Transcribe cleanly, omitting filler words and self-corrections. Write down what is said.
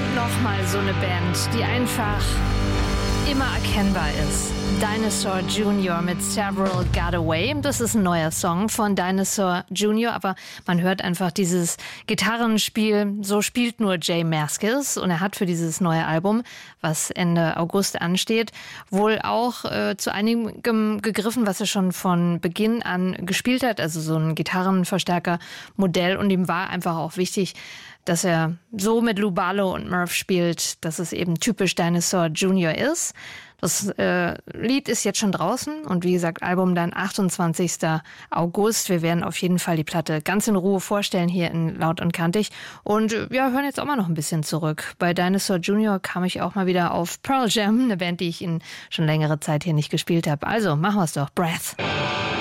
Und nochmal so eine Band, die einfach immer erkennbar ist. Dinosaur Jr. mit Several Got Away. Das ist ein neuer Song von Dinosaur Jr., aber man hört einfach dieses Gitarrenspiel. So spielt nur J Mascis und er hat für dieses neue Album, was Ende August ansteht, wohl auch zu einigem gegriffen, was er schon von Beginn an gespielt hat, also so ein Gitarrenverstärker-Modell, und ihm war einfach auch wichtig, dass er so mit Lou Barlow und Murph spielt, dass es eben typisch Dinosaur Jr. ist. Das Lied ist jetzt schon draußen und wie gesagt, Album dann 28. August. Wir werden auf jeden Fall die Platte ganz in Ruhe vorstellen hier in Laut und Kantig. Und ja, hören jetzt auch mal noch ein bisschen zurück. Bei Dinosaur Jr. kam ich auch mal wieder auf Pearl Jam, eine Band, die ich in schon längere Zeit hier nicht gespielt habe. Also, machen wir es doch. Breath.